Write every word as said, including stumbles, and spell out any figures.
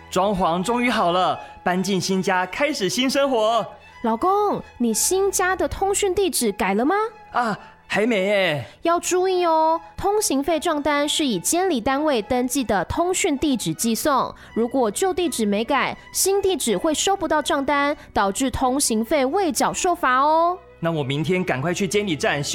装潢终于好了，搬进新家，开始新生活。 老公，你新家的通讯地址改了吗？ 啊，还没耶。 要注意哦，通行费账单是以监理单位登记的通讯地址寄送，如果旧地址没改，新地址会收不到账单，导致通行费未缴受罚哦。 那我明天赶快去监理站修